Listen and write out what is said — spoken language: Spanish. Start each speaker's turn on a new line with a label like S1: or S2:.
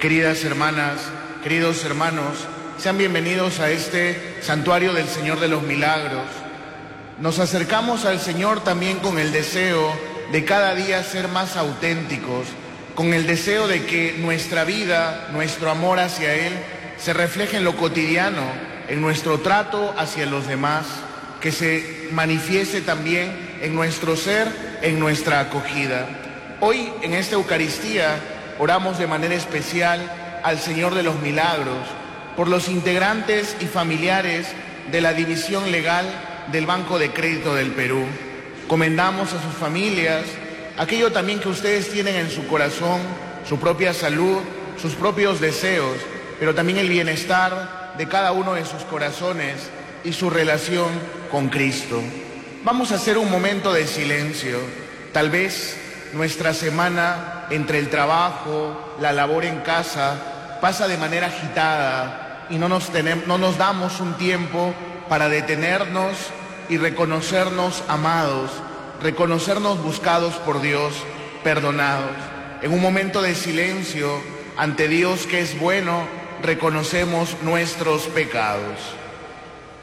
S1: Queridas hermanas, queridos hermanos, sean bienvenidos a este santuario del Señor de los Milagros. Nos acercamos al Señor también con el deseo de cada día ser más auténticos, con el deseo de que nuestra vida, nuestro amor hacia Él, se refleje en lo cotidiano, en nuestro trato hacia los demás, que se manifieste también en nuestro ser, en nuestra acogida. Hoy, en esta Eucaristía, oramos de manera especial al Señor de los Milagros por los integrantes y familiares de la División Legal del Banco de Crédito del Perú. Comendamos a sus familias, aquello también que ustedes tienen en su corazón, su propia salud, sus propios deseos, pero también el bienestar de cada uno de sus corazones y su relación con Cristo. Vamos a hacer un momento de silencio. Tal vez nuestra semana entre el trabajo, la labor en casa, pasa de manera agitada y no nos damos un tiempo para detenernos y reconocernos amados, reconocernos buscados por Dios, perdonados. En un momento de silencio, ante Dios que es bueno, reconocemos nuestros pecados.